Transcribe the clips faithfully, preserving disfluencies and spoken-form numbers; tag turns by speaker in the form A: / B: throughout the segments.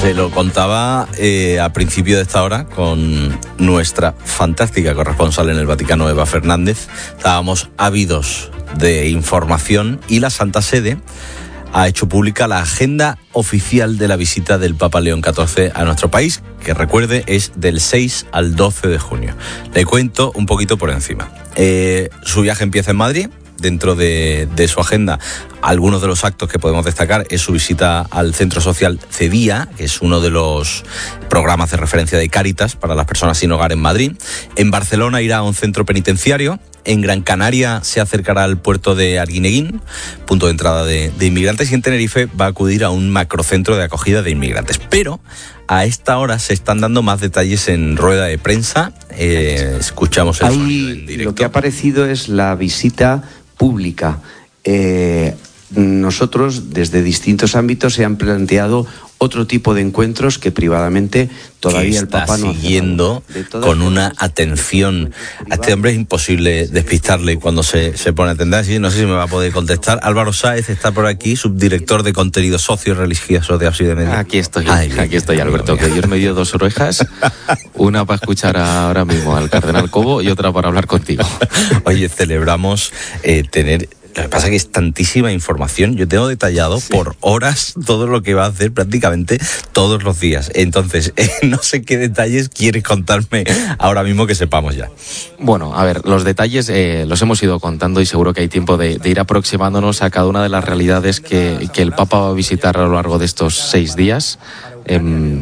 A: Se lo contaba eh, a principio de esta hora con nuestra fantástica corresponsal en el Vaticano, Eva Fernández. Estábamos ávidos de información y la Santa Sede ha hecho pública la agenda oficial de la visita del Papa León catorce a nuestro país, que recuerde es del seis al doce de junio. Le cuento un poquito por encima. Eh, su viaje empieza en Madrid. Dentro de, de su agenda, algunos de los actos que podemos destacar es su visita al Centro Social Cedía, que es uno de los programas de referencia de Cáritas para las personas sin hogar en Madrid. En Barcelona irá a un centro penitenciario. En Gran Canaria se acercará al puerto de Arguineguín, punto de entrada de, de inmigrantes, y en Tenerife va a acudir a un macrocentro de acogida de inmigrantes. Pero a esta hora se están dando más detalles en rueda de prensa. Eh, escuchamos el sonido en directo.
B: Lo que ha aparecido es la visita pública. Eh, nosotros, desde distintos ámbitos, se han planteado otro tipo de encuentros que privadamente todavía
A: que
B: el Papa no
A: está siguiendo con una atención. A este hombre es imposible despistarle cuando se, se pone a atender. Así, no sé si me va a poder contestar. Álvaro Sáez está por aquí, subdirector de contenido socio-religioso de Ábside Media.
C: Aquí estoy,
A: Ay,
C: aquí estoy, Alberto, que Dios me dio dos orejas, una para escuchar ahora mismo al cardenal Cobo y otra para hablar contigo.
A: Oye, celebramos eh, tener... Lo que pasa es que es tantísima información. Yo tengo detallado sí. por horas todo lo que va a hacer prácticamente todos los días. Entonces, eh, no sé qué detalles quieres contarme ahora mismo que sepamos ya.
C: Bueno, a ver, los detalles eh, los hemos ido contando y seguro que hay tiempo de, de ir aproximándonos a cada una de las realidades que, que el Papa va a visitar a lo largo de estos seis días. Eh,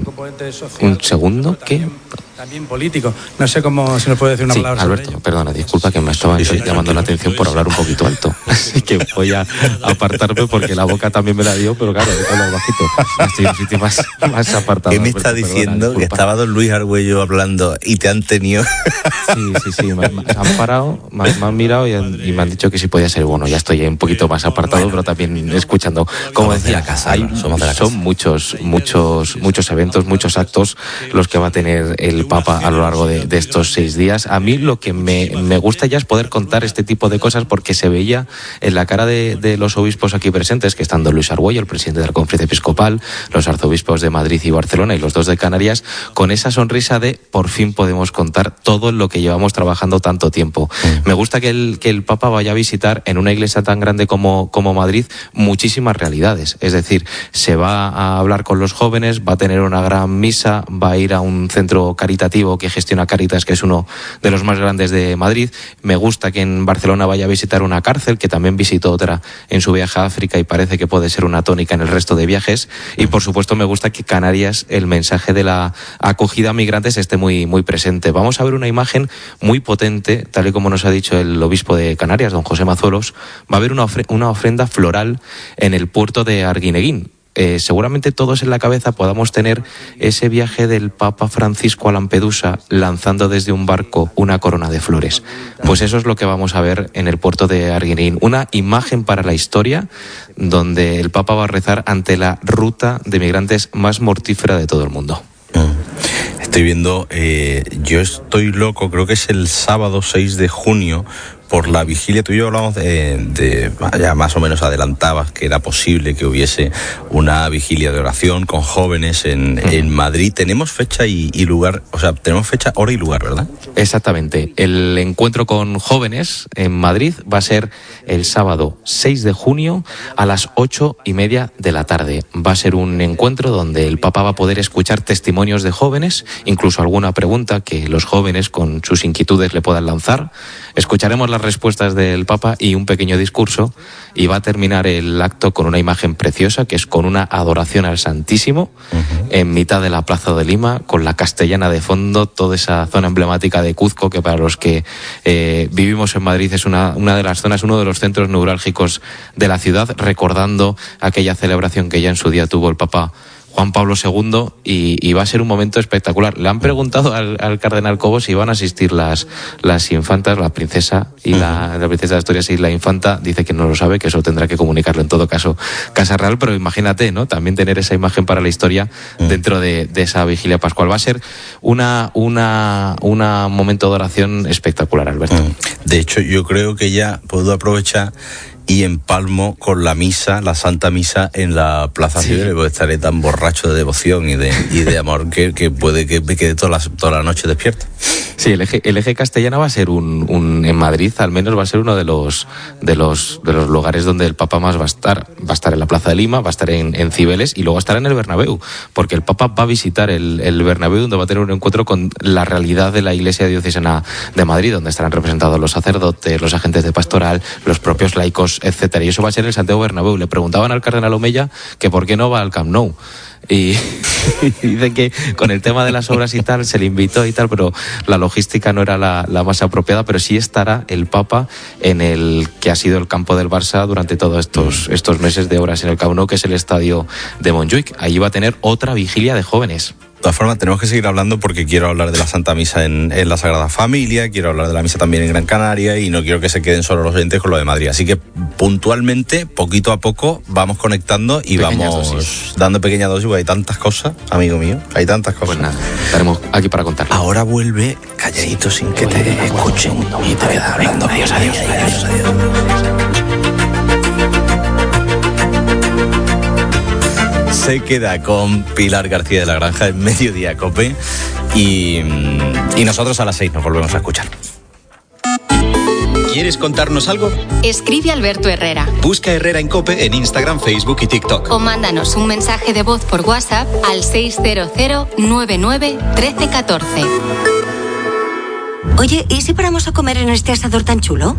C: un segundo, ¿qué?
D: También político. No sé cómo se nos puede decir una
C: sí,
D: palabra
C: Alberto,
D: sobre ello.
C: Perdona, disculpa que me estaba sí, sí, llamando la atención por hablar un poquito alto. Así que voy a apartarme porque la boca también me la dio, pero claro, he hablado bajito. Estoy en un sitio más, más apartado.
A: ¿Qué me
C: Alberto,
A: está diciendo?
C: Perdona,
A: que estaba don Luis Argüello hablando y te han tenido...
C: Sí, sí, sí. Me, me han parado, me, me han mirado y, han, y me han dicho que sí podía ser. Bueno, ya estoy un poquito más apartado, bueno, pero también escuchando. Como
A: somos
C: decía,
A: de la casa,
C: hay,
A: somos de la
C: son
A: casa.
C: muchos, muchos, muchos eventos, muchos actos los que va a tener el Papa a lo largo de, de estos seis días. A mí lo que me, me gusta ya es poder contar este tipo de cosas porque se veía en la cara de, de los obispos aquí presentes, que están don Luis Argüello, el presidente de la Conferencia Episcopal, los arzobispos de Madrid y Barcelona y los dos de Canarias, con esa sonrisa de por fin podemos contar todo lo que llevamos trabajando tanto tiempo. Me gusta que el, que el Papa vaya a visitar en una iglesia tan grande como, como Madrid muchísimas realidades. Es decir, se va a hablar con los jóvenes, va a tener una gran misa, va a ir a un centro caritativo que gestiona Cáritas, que es uno de los más grandes de Madrid. Me gusta que en Barcelona vaya a visitar una cárcel, que también visitó otra en su viaje a África y parece que puede ser una tónica en el resto de viajes. Y por supuesto me gusta que Canarias, el mensaje de la acogida a migrantes esté muy, muy presente. Vamos a ver una imagen muy potente, tal y como nos ha dicho el obispo de Canarias, don José Mazuelos. Va a haber una, ofre- una ofrenda floral en el puerto de Arguineguín. Eh, seguramente todos en la cabeza podamos tener ese viaje del Papa Francisco a Lampedusa lanzando desde un barco una corona de flores. Pues eso es lo que vamos a ver en el puerto de Arguineguín. Una imagen para la historia donde el Papa va a rezar ante la ruta de migrantes más mortífera de todo el mundo.
A: Estoy viendo, eh, yo estoy loco, creo que es el sábado seis de junio, por la vigilia. Tú y yo hablamos de, de, ya más o menos adelantabas que era posible que hubiese una vigilia de oración con jóvenes en, uh-huh. en Madrid. Tenemos fecha y, y lugar, o sea, tenemos fecha, hora y lugar, ¿verdad?
C: Exactamente. El encuentro con jóvenes en Madrid va a ser el sábado seis de junio a las ocho y media de la tarde. Va a ser un encuentro donde el Papa va a poder escuchar testimonios de jóvenes, incluso alguna pregunta que los jóvenes con sus inquietudes le puedan lanzar. Escucharemos las respuestas del Papa y un pequeño discurso, y va a terminar el acto con una imagen preciosa que es con una adoración al Santísimo uh-huh. en mitad de la Plaza de Lima, con la Castellana de fondo, toda esa zona emblemática de Cuzco, que para los que eh, vivimos en Madrid es una, una de las zonas, uno de los centros neurálgicos de la ciudad, recordando aquella celebración que ya en su día tuvo el Papa Juan Pablo segundo, y, y va a ser un momento espectacular. Le han preguntado al, al cardenal Cobo si van a asistir las, las infantas, la princesa y la, la princesa de Asturias y la infanta. Dice que no lo sabe, que eso tendrá que comunicarlo en todo caso Casa Real, pero imagínate, ¿no? También tener esa imagen para la historia dentro de, de esa vigilia pascual. Va a ser una, una, una momento de oración espectacular, Alberto.
A: De hecho, yo creo que ya puedo aprovechar y empalmo con la misa, la Santa Misa en la Plaza
C: Sí.
A: Cibeles, porque estaré tan borracho de devoción y de, y de amor que, que puede que me quede toda la, toda la noche despierto.
C: Sí, el eje, el eje castellano va a ser un, un, en Madrid al menos va a ser uno de los, de los, de los lugares donde el Papa más va a estar. Va a estar en la Plaza de Lima, va a estar en, en Cibeles y luego estará en el Bernabéu, porque el Papa va a visitar el, el Bernabéu, donde va a tener un encuentro con la realidad de la Iglesia Diocesana de Madrid, donde estarán representados los sacerdotes, los agentes de pastoral, los propios laicos, etcétera. Y eso va a ser en el Santiago Bernabéu. Le preguntaban al cardenal Omeya que por qué no va al Camp Nou. Y, y dicen que con el tema de las obras y tal se le invitó y tal, pero la logística no era la, la más apropiada, pero sí estará el Papa en el que ha sido el campo del Barça durante todos estos, estos meses de obras en el Camp Nou, que es el estadio de Montjuic. Allí va a tener otra vigilia de jóvenes.
A: De todas formas, tenemos que seguir hablando porque quiero hablar de la Santa Misa en, en la Sagrada Familia, quiero hablar de la misa también en Gran Canaria y no quiero que se queden solo los oyentes con lo de Madrid. Así que puntualmente, poquito a poco, vamos conectando y
C: Pequeñas
A: vamos
C: dosis.
A: dando pequeñas dosis, porque hay tantas cosas, amigo mío, hay tantas cosas.
C: Pues nada, estaremos aquí para contar.
A: Ahora vuelve calladito sin que te escuchen y te quedas hablando. Adiós, adiós, adiós, adiós. Se queda con Pilar García de la Granja en Mediodía Cope y, y nosotros a las seis nos volvemos a escuchar.
E: ¿Quieres contarnos algo?
F: Escribe Alberto Herrera
E: Busca Herrera en Cope en Instagram, Facebook y TikTok.
F: o mándanos un mensaje de voz por WhatsApp al seis cero cero nueve nueve uno tres uno cuatro.
G: Oye, ¿y si paramos a comer en este asador tan chulo?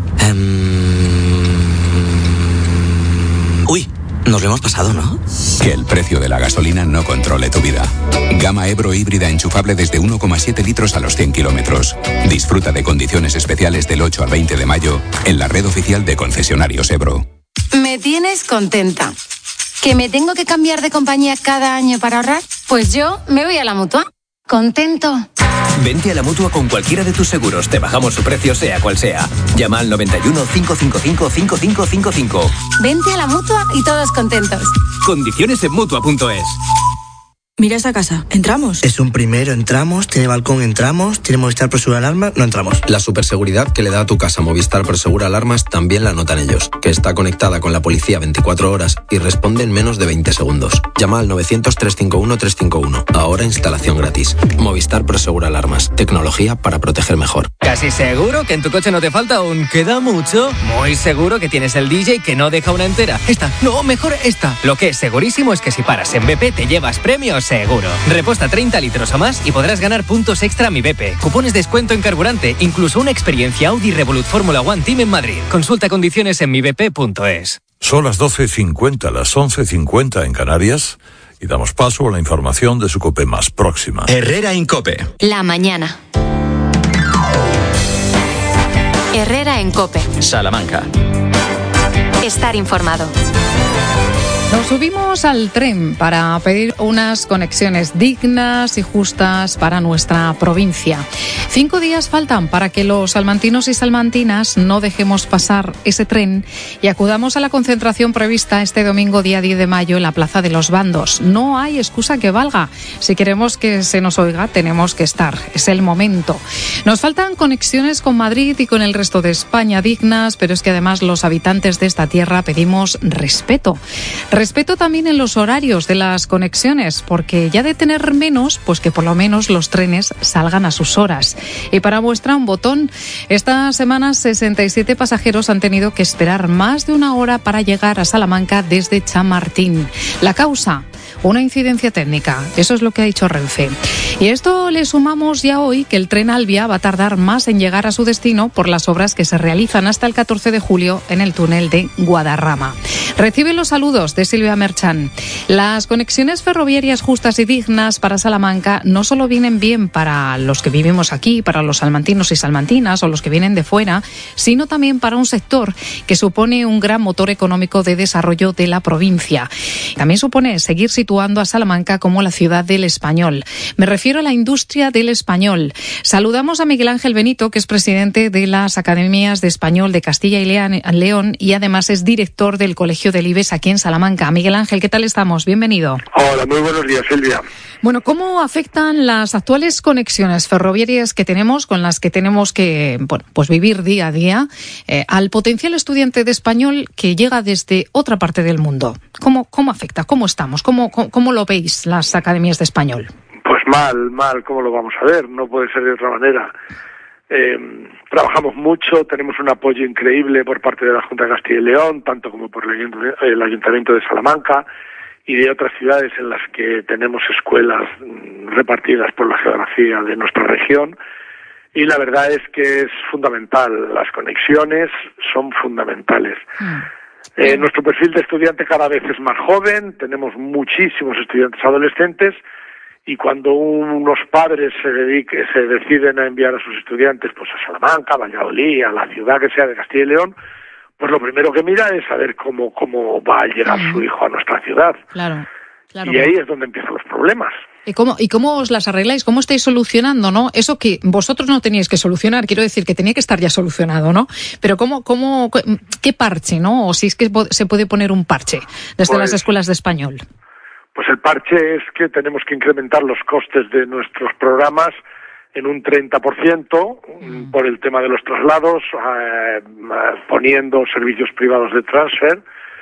H: Um... Uy, nos lo hemos pasado, ¿no?
I: Que el precio de la gasolina no controle tu vida. Gama Ebro híbrida enchufable desde uno coma siete litros a los cien kilómetros. Disfruta de condiciones especiales del ocho al veinte de mayo en la red oficial de concesionarios Ebro.
J: Me tienes contenta. ¿Que me tengo que cambiar de compañía cada año para ahorrar? Pues yo me voy a la Mutua. ¿Contento?
K: Vente a la Mutua con cualquiera de tus seguros. Te bajamos su precio, sea cual sea. Llama al noventa y uno, cinco cinco cinco, cinco cinco cinco cinco.
J: Vente a la Mutua y todos contentos.
K: Condiciones en Mutua punto es.
L: Mira esa casa. ¿Entramos?
M: Es un primero, entramos, tiene balcón, entramos, tiene Movistar Prosegura Alarmas, no entramos.
N: La superseguridad que le da a tu casa Movistar Prosegura Alarmas también la notan ellos, que está conectada con la policía veinticuatro horas y responde en menos de veinte segundos. Llama al novecientos, trescientos cincuenta y uno, trescientos cincuenta y uno. Ahora instalación gratis. Movistar Prosegura Alarmas. Tecnología para proteger mejor.
O: ¿Casi seguro que en tu coche no te falta un queda mucho? Muy seguro que tienes el D J que no deja una entera. Esta, no, mejor esta. Lo que es segurísimo es que si paras en B P te llevas premios seguro. Reposta treinta litros o más y podrás ganar puntos extra Mi B P, cupones de descuento en carburante, incluso una experiencia Audi Revolut Fórmula One Team en Madrid. Consulta condiciones en mi b p punto es.
P: Son las doce cincuenta, las once cincuenta en Canarias y damos paso a la información de su COPE más próxima.
E: Herrera en Cope.
F: La mañana. Herrera en Cope.
E: Salamanca.
F: Estar informado.
Q: Nos subimos al tren para pedir unas conexiones dignas y justas para nuestra provincia. Cinco días faltan para que los salmantinos y salmantinas no dejemos pasar ese tren y acudamos a la concentración prevista este domingo día diez de mayo en la Plaza de los Bandos. No hay excusa que valga. Si queremos que se nos oiga, tenemos que estar. Es el momento. Nos faltan conexiones con Madrid y con el resto de España dignas, pero es que además los habitantes de esta tierra pedimos respeto. Respeto también en los horarios de las conexiones, porque ya de tener menos, pues que por lo menos los trenes salgan a sus horas. Y para muestra un botón, esta semana sesenta y siete pasajeros han tenido que esperar más de una hora para llegar a Salamanca desde Chamartín. La causa, una incidencia técnica. Eso es lo que ha dicho Renfe. Y a esto le sumamos ya hoy que el tren Alvia va a tardar más en llegar a su destino por las obras que se realizan hasta el catorce de julio en el túnel de Guadarrama. Recibe los saludos de Silvia Merchán. Las conexiones ferroviarias justas y dignas para Salamanca no solo vienen bien para los que vivimos aquí, para los salmantinos y salmantinas o los que vienen de fuera, sino también para un sector que supone un gran motor económico de desarrollo de la provincia. También supone seguir situando a Salamanca como la ciudad del español. Me refiero a la industria del español. Saludamos a Miguel Ángel Benito, que es presidente de las Academias de Español de Castilla y León y además es director del Colegio del IBEX aquí en Salamanca. Salamanca. Miguel Ángel, ¿qué tal estamos? Bienvenido.
R: Hola, muy buenos días, Silvia.
Q: Bueno, ¿cómo afectan las actuales conexiones ferroviarias que tenemos, con las que tenemos que, bueno, pues vivir día a día, eh, al potencial estudiante de español que llega desde otra parte del mundo? ¿Cómo, cómo afecta? ¿Cómo estamos? ¿Cómo, cómo, cómo lo veis las academias de español?
R: Pues mal, mal, ¿cómo lo vamos a ver? No puede ser de otra manera. Eh, trabajamos mucho, tenemos un apoyo increíble por parte de la Junta de Castilla y León, tanto como por el Ayuntamiento de Salamanca y de otras ciudades en las que tenemos escuelas repartidas por la geografía de nuestra región, y la verdad es que es fundamental, las conexiones son fundamentales. Mm. Eh, nuestro perfil de estudiante cada vez es más joven, tenemos muchísimos estudiantes adolescentes, y cuando unos padres se dedique, se deciden a enviar a sus estudiantes pues a Salamanca, a Valladolid, a la ciudad que sea de Castilla y León, pues lo primero que mira es saber cómo cómo va a llegar uh-huh. su hijo a nuestra ciudad.
Q: Claro, claro.
R: Y ahí es donde empiezan los problemas.
Q: ¿Y cómo, ¿Y cómo os las arregláis? ¿Cómo estáis solucionando, no? Eso que vosotros no teníais que solucionar, quiero decir que tenía que estar ya solucionado, ¿no? Pero ¿cómo, cómo, qué parche, no? O si es que se puede poner un parche desde pues, las escuelas de español.
R: Pues el parche es que tenemos que incrementar los costes de nuestros programas en un treinta por ciento mm. por el tema de los traslados, eh, poniendo servicios privados de transfer,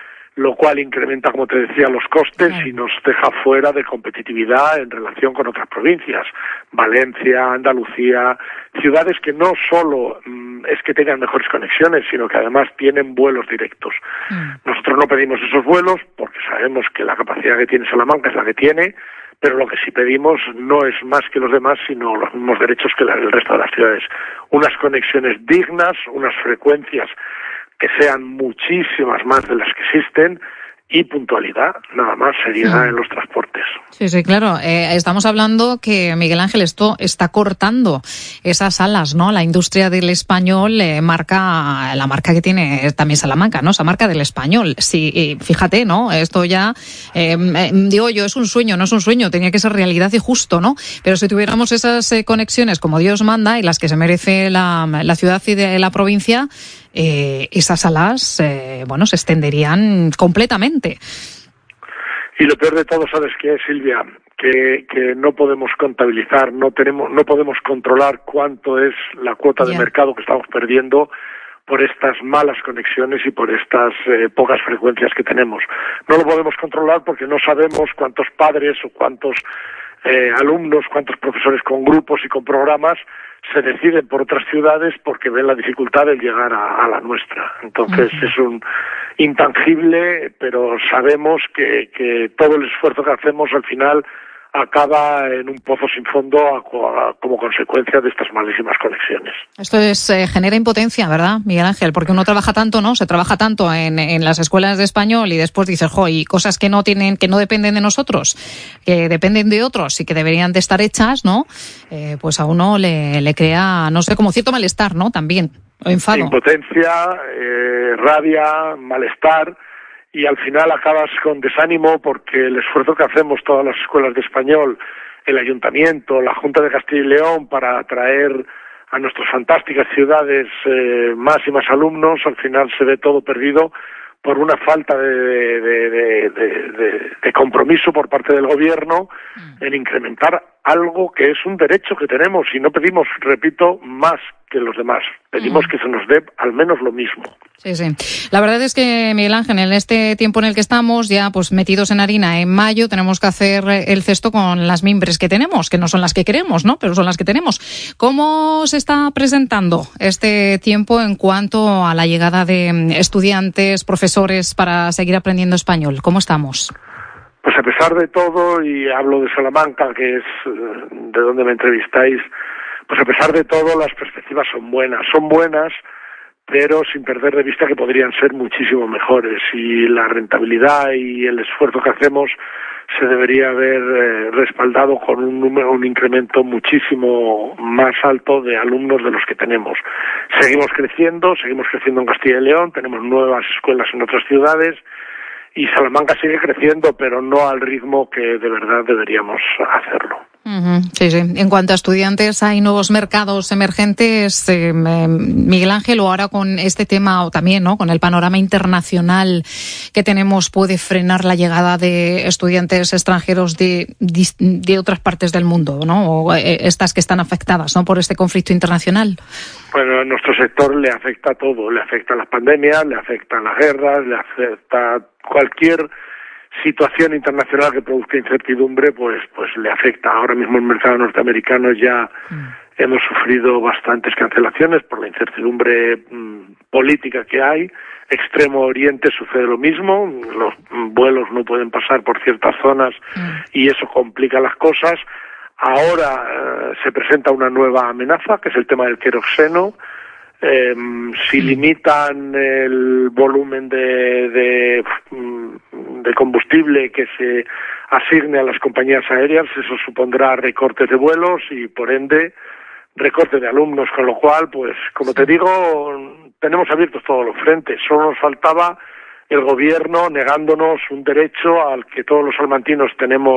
R: lo cual incrementa, como te decía, los costes y nos deja fuera de competitividad en relación con otras provincias. Valencia, Andalucía, ciudades que no solo mm, es que tengan mejores conexiones, sino que además tienen vuelos directos. Mm. Nosotros no pedimos esos vuelos porque sabemos que la capacidad que tiene Salamanca es la que tiene, pero lo que sí pedimos no es más que los demás, sino los mismos derechos que el resto de las ciudades. Unas conexiones dignas, unas frecuencias que sean muchísimas más de las que existen y puntualidad, nada más, seriedad sí. en los transportes.
Q: Sí, sí, claro. Eh, estamos hablando que, Miguel Ángel, esto está cortando esas alas, ¿no? La industria del español eh, marca, la marca que tiene también Salamanca, ¿no? Esa marca del español. Sí, y fíjate, ¿no? Esto ya, eh, digo yo, es un sueño, no es un sueño, tenía que ser realidad y justo, ¿no? Pero si tuviéramos esas eh, conexiones como Dios manda y las que se merece la, la ciudad y de la provincia, eh, esas alas, eh, bueno, se extenderían completamente.
R: Y lo peor de todo, ¿sabes qué es, Silvia? Que, que no podemos contabilizar, no tenemos, no podemos controlar cuánto es la cuota yeah. de mercado que estamos perdiendo por estas malas conexiones y por estas eh, pocas frecuencias que tenemos. No lo podemos controlar porque no sabemos cuántos padres o cuántos eh, alumnos, cuántos profesores con grupos y con programas se deciden por otras ciudades porque ven la dificultad de llegar a, a la nuestra. Entonces uh-huh. es un intangible, pero sabemos que, que todo el esfuerzo que hacemos al final acaba en un pozo sin fondo a, a, como consecuencia de estas malísimas conexiones.
Q: Esto es eh, genera impotencia, ¿verdad, Miguel Ángel? Porque uno trabaja tanto, ¿no? Se trabaja tanto en, en las escuelas de español y después dices, jo, y cosas que no tienen, que no dependen de nosotros, que dependen de otros y que deberían de estar hechas, ¿no? Eh, pues a uno le, le crea, no sé, como cierto malestar, ¿no? También, o enfado.
R: Impotencia, eh, rabia, malestar. Y al final acabas con desánimo porque el esfuerzo que hacemos todas las escuelas de español, el Ayuntamiento, la Junta de Castilla y León para atraer a nuestras fantásticas ciudades eh, más y más alumnos, al final se ve todo perdido por una falta de, de, de, de, de, de compromiso por parte del gobierno en incrementar algo que es un derecho que tenemos y no pedimos, repito, más que los demás. Pedimos uh-huh. que se nos dé al menos lo mismo.
Q: Sí, sí. La verdad es que, Miguel Ángel, en este tiempo en el que estamos, ya pues metidos en harina, en mayo, tenemos que hacer el cesto con las mimbres que tenemos, que no son las que queremos, ¿no? Pero son las que tenemos. ¿Cómo se está presentando este tiempo en cuanto a la llegada de estudiantes, profesores para seguir aprendiendo español? ¿Cómo estamos?
R: Pues a pesar de todo, y hablo de Salamanca, que es de donde me entrevistáis, pues a pesar de todo las perspectivas son buenas. Son buenas, pero sin perder de vista que podrían ser muchísimo mejores. Y la rentabilidad y el esfuerzo que hacemos se debería haber eh, respaldado con un número, un incremento muchísimo más alto de alumnos de los que tenemos. Seguimos creciendo, seguimos creciendo en Castilla y León, tenemos nuevas escuelas en otras ciudades, y Salamanca sigue creciendo, pero no al ritmo que de verdad deberíamos hacerlo.
Q: Uh-huh. Sí, sí. En cuanto a estudiantes, hay nuevos mercados emergentes. Eh, Miguel Ángel, o ahora con este tema, o también, ¿no?, con el panorama internacional que tenemos, puede frenar la llegada de estudiantes extranjeros de, de otras partes del mundo, ¿no? O eh, estas que están afectadas, ¿no?, por este conflicto internacional.
R: Bueno, a nuestro sector le afecta todo. Le afectan las pandemias, le afectan las guerras, le afecta cualquier situación internacional que produzca incertidumbre, pues pues le afecta. Ahora mismo el mercado norteamericano ya mm. hemos sufrido bastantes cancelaciones por la incertidumbre mmm, política que hay. Extremo Oriente sucede lo mismo, los vuelos no pueden pasar por ciertas zonas mm. y eso complica las cosas. Ahora eh, se presenta una nueva amenaza, que es el tema del queroseno. Eh, si limitan el volumen de, de, de combustible que se asigne a las compañías aéreas, eso supondrá recortes de vuelos y, por ende, recortes de alumnos, con lo cual, pues, como te digo, tenemos abiertos todos los frentes. Solo nos faltaba el gobierno negándonos un derecho al que todos los salmantinos tenemos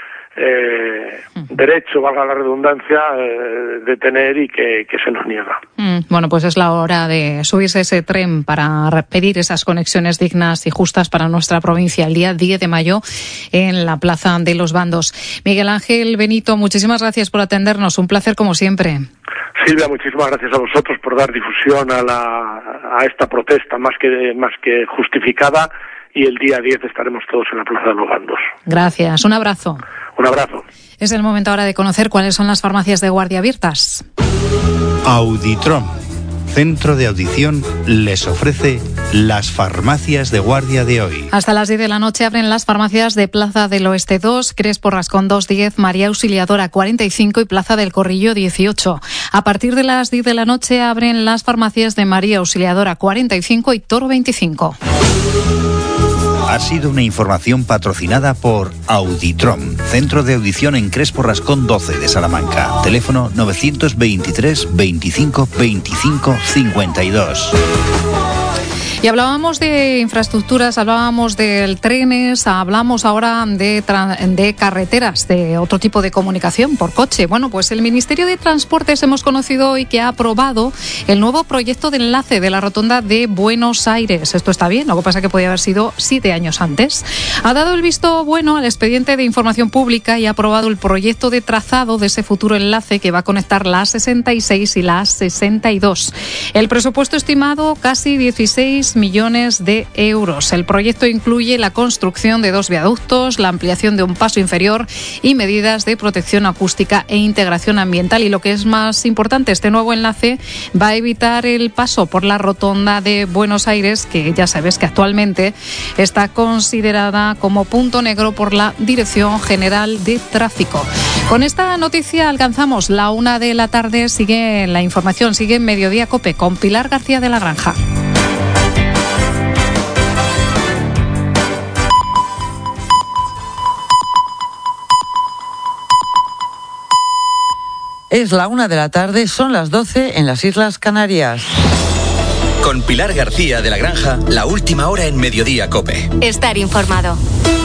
R: Eh, derecho, valga la redundancia, eh, de tener y que, que se nos niega.
Q: Mm, bueno, pues es la hora de subirse ese tren para pedir esas conexiones dignas y justas para nuestra provincia el día diez de mayo en la Plaza de los Bandos. Miguel Ángel Benito, muchísimas gracias por atendernos. Un placer como siempre.
R: Silvia, muchísimas gracias a vosotros por dar difusión a, la, a esta protesta más que, más que justificada, y el día diez estaremos todos en la Plaza de los Bandos.
Q: Gracias. Un abrazo.
R: Un abrazo.
Q: Es el momento ahora de conocer cuáles son las farmacias de guardia abiertas.
S: Auditrom, centro de audición, les ofrece las farmacias de guardia de hoy.
Q: Hasta las diez de la noche abren las farmacias de Plaza del Oeste dos, Crespo Rascón dos diez, María Auxiliadora cuarenta y cinco y Plaza del Corrillo dieciocho. A partir de las diez de la noche abren las farmacias de María Auxiliadora cuarenta y cinco y Toro veinticinco.
S: Ha sido una información patrocinada por Auditrom, centro de audición en Crespo Rascón doce de Salamanca. Teléfono novecientos veintitrés veinticinco veinticinco cincuenta y dos.
Q: Y hablábamos de infraestructuras, hablábamos de trenes, hablamos ahora de, tra- de carreteras, de otro tipo de comunicación por coche. Bueno, pues el Ministerio de Transportes hemos conocido hoy que ha aprobado el nuevo proyecto de enlace de la rotonda de Buenos Aires. Esto está bien, lo que pasa es que podía haber sido siete años antes. Ha dado el visto bueno al expediente de información pública y ha aprobado el proyecto de trazado de ese futuro enlace que va a conectar la A sesenta y seis y la A sesenta y dos. El presupuesto estimado casi dieciséis millones de euros. El proyecto incluye la construcción de dos viaductos, la ampliación de un paso inferior y medidas de protección acústica e integración ambiental. Y lo que es más importante, este nuevo enlace va a evitar el paso por la rotonda de Buenos Aires, que ya sabes que actualmente está considerada como punto negro por la Dirección General de Tráfico. Con esta noticia alcanzamos la una de la tarde. Sigue la información, sigue en Mediodía COPE con Pilar García de la Granja.
T: Es la una de la tarde, son las doce en las Islas Canarias.
E: Con Pilar García de la Granja, la última hora en Mediodía COPE.
F: Estar informado.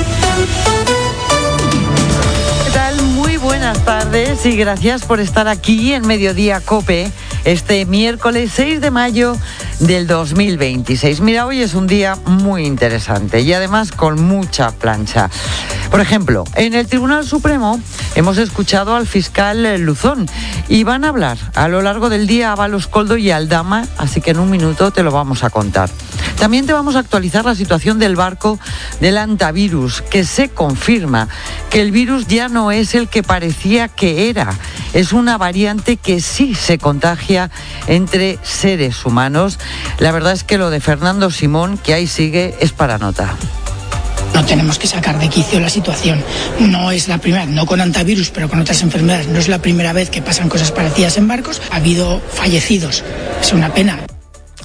T: ¿Qué tal? Muy buenas tardes y gracias por estar aquí en Mediodía COPE este miércoles seis de mayo del dos mil veintiséis. Mira, hoy es un día muy interesante y además con mucha plancha. Por ejemplo, en el Tribunal Supremo hemos escuchado al fiscal Luzón y van a hablar a lo largo del día Ábalos Coldo y Aldama, así que en un minuto te lo vamos a contar. También te vamos a actualizar la situación del barco del antivirus, que se confirma que el virus ya no es el que parecía que era. Es una variante que sí se contagia entre seres humanos. La verdad es que lo de Fernando Simón, que ahí sigue, es para nota.
U: No tenemos que sacar de quicio la situación. No es la primera, no con antivirus, pero con otras enfermedades. No es la primera vez que pasan cosas parecidas en barcos. Ha habido fallecidos. Es una pena.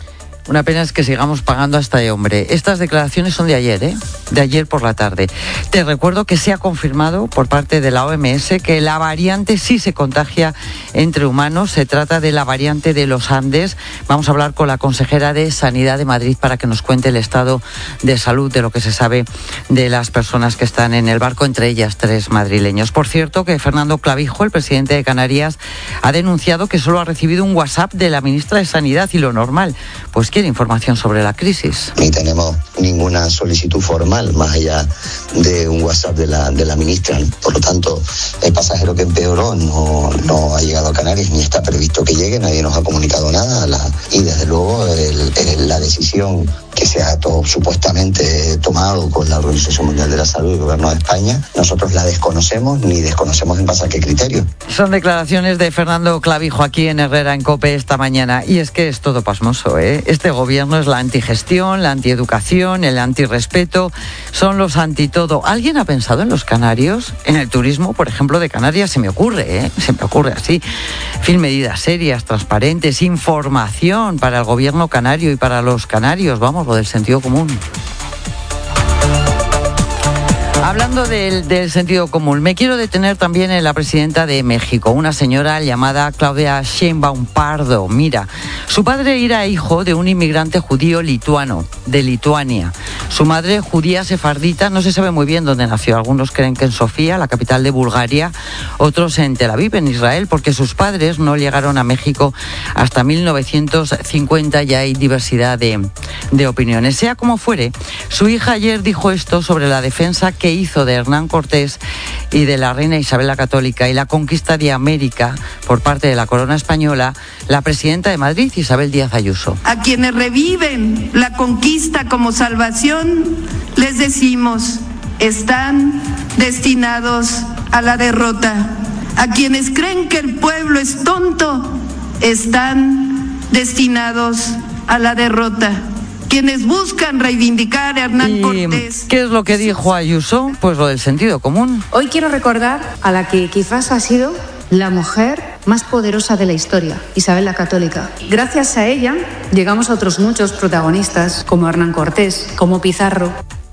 T: Una pena es que sigamos pagando a este hombre. Estas declaraciones son de ayer, ¿eh? De ayer por la tarde. Te recuerdo que se ha confirmado por parte de la O M S que la variante sí se contagia entre humanos. Se trata de la variante de los Andes. Vamos a hablar con la consejera de Sanidad de Madrid para que nos cuente el estado de salud de lo que se sabe de las personas que están en el barco, entre ellas tres madrileños. Por cierto, que Fernando Clavijo, el presidente de Canarias, ha denunciado que solo ha recibido un WhatsApp de la ministra de Sanidad y lo normal, pues quiere información sobre la crisis.
B: Ni tenemos ninguna solicitud formal más allá de un WhatsApp de la, de la ministra. Por lo tanto, el pasajero que empeoró no, no ha llegado a Canarias ni está previsto que llegue, nadie nos ha comunicado nada la, y desde luego el, el, la decisión que se ha to, supuestamente tomado con la Organización Mundial de la Salud y el Gobierno de España, nosotros la desconocemos ni desconocemos en base a qué criterio.
T: Son declaraciones de Fernando Clavijo aquí en Herrera en COPE esta mañana y es que es todo pasmoso, ¿eh? Este gobierno es la antigestión, la antieducación, el antirrespeto, son los antitodo. ¿Alguien ha pensado en los canarios? En el turismo, por ejemplo, de Canarias se me ocurre, ¿eh? Se me ocurre así. En fin, medidas serias, transparentes, información para el gobierno canario y para los canarios, vamos, lo del sentido común. Hablando del, del sentido común, me quiero detener también en la presidenta de México, una señora llamada Claudia Sheinbaum Pardo. Mira, su padre era hijo de un inmigrante judío lituano, de Lituania. Su madre, judía sefardita, no se sabe muy bien dónde nació. Algunos creen que en Sofía, la capital de Bulgaria, otros en Tel Aviv, en Israel, porque sus padres no llegaron a México hasta mil novecientos cincuenta y hay diversidad de, de opiniones. Sea como fuere, su hija ayer dijo esto sobre la defensa que hizo de Hernán Cortés y de la reina Isabel la Católica y la conquista de América por parte de la corona española, la presidenta de Madrid, Isabel Díaz Ayuso.
V: A quienes reviven la conquista como salvación, les decimos, están destinados a la derrota. A quienes creen que el pueblo es tonto, están destinados a la derrota. Quienes buscan reivindicar a Hernán Cortés.
T: ¿Qué es lo que dijo Ayuso? Pues lo del sentido común.
W: Hoy quiero recordar a la que quizás ha sido la mujer más poderosa de la historia, Isabel la Católica. Gracias a ella llegamos a otros muchos protagonistas, como Hernán Cortés, como Pizarro.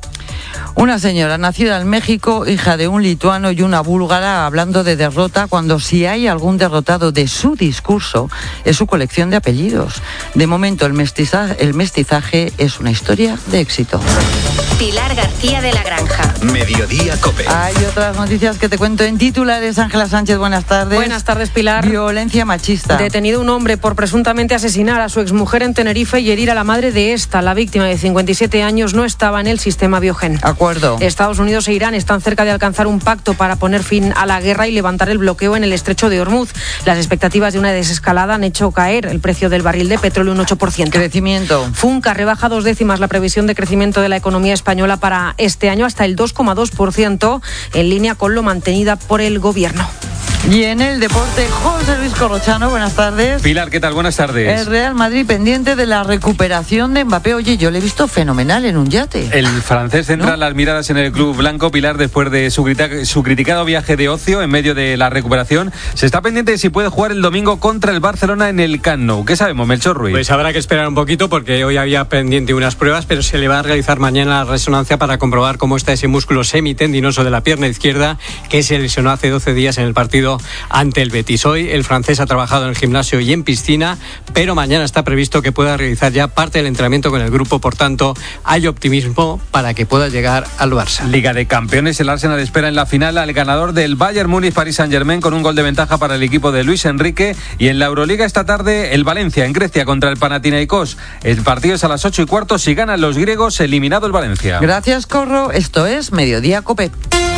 T: Una señora nacida en México, hija de un lituano y una búlgara, hablando de derrota, cuando si hay algún derrotado de su discurso, es su colección de apellidos. De momento, el mestizaje, el mestizaje es una historia de éxito.
F: Pilar García de la Granja.
E: Mediodía COPE.
T: Hay otras noticias que te cuento en titulares. Ángela Sánchez, buenas tardes.
X: Buenas tardes, Pilar.
T: Violencia machista.
X: Detenido un hombre por presuntamente asesinar a su exmujer en Tenerife y herir a la madre de esta. La víctima de cincuenta y siete años no estaba en el sistema Biogen.
T: Acuerdo.
X: Estados Unidos e Irán están cerca de alcanzar un pacto para poner fin a la guerra y levantar el bloqueo en el estrecho de Hormuz. Las expectativas de una desescalada han hecho caer el precio del barril de petróleo un ocho por ciento.
T: Crecimiento.
X: Funca rebaja dos décimas la previsión de crecimiento de la economía española para este año hasta el dos coma dos por ciento, en línea con lo mantenida por el gobierno.
T: Y en el deporte, José Luis Corrochano, buenas tardes.
Y: Pilar, ¿qué tal? Buenas tardes.
T: El Real Madrid pendiente de la recuperación de Mbappé. Oye, yo le he visto fenomenal en un yate.
Y: El francés centra ¿no? las miradas en el club blanco, Pilar, después de su, crita- su criticado viaje de ocio en medio de la recuperación. Se está pendiente de si puede jugar el domingo contra el Barcelona en el Camp Nou. ¿Qué sabemos, Melchor Ruiz?
D: Pues habrá que esperar un poquito porque hoy había pendiente unas pruebas, pero se le va a realizar mañana la resonancia para comprobar cómo está ese músculo semitendinoso de la pierna izquierda que se lesionó hace doce días en el partido ante el Betis. Hoy el francés ha trabajado en el gimnasio y en piscina, pero mañana está previsto que pueda realizar ya parte del entrenamiento con el grupo. Por tanto, hay optimismo para que pueda llegar al Barça.
Y: Liga de Campeones, el Arsenal espera en la final al ganador del Bayern Múnich Paris Saint-Germain con un gol de ventaja para el equipo de Luis Enrique. Y en la Euroliga esta tarde el Valencia en Grecia contra el Panathinaikos. El partido es a las ocho y cuarto. Si ganan los griegos, eliminado el Valencia.
T: Gracias, Corro. Esto es Mediodía COPE.